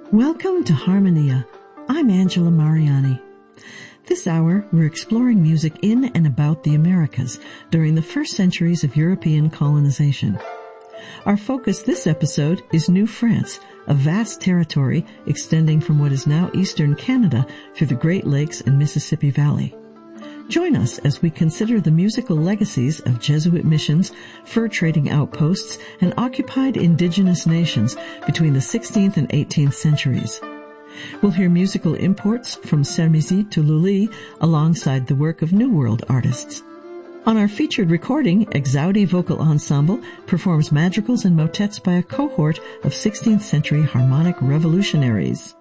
Welcome to Harmonia. I'm Angela Mariani. This hour, we're exploring music in and about the Americas during the first centuries of European colonization. Our focus this episode is New France, a vast territory extending from what is now eastern Canada through the Great Lakes and Mississippi Valley. Join us as we consider the musical legacies of Jesuit missions, fur trading outposts, and occupied indigenous nations between the 16th and 18th centuries. We'll hear musical imports from Sermizi to Lully alongside the work of New World artists. On our featured recording, Exaudi Vocal Ensemble performs madrigals and motets by a cohort of 16th century harmonic revolutionaries.